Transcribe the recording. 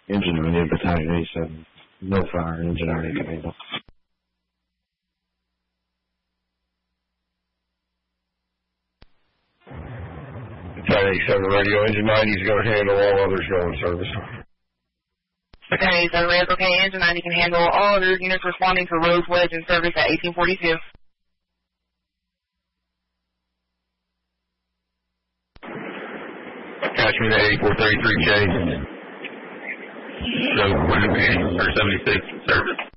Engine 90, Battalion 87. No fire, engine 90 can handle. Battalion 87 radio, engine 90 is going to handle, all others go in service. Battalion 87 radio, okay, engine 90 can handle, all other units responding to Rose Wedge in service at 1842. Attachment at 8433 chase. So, 76 service.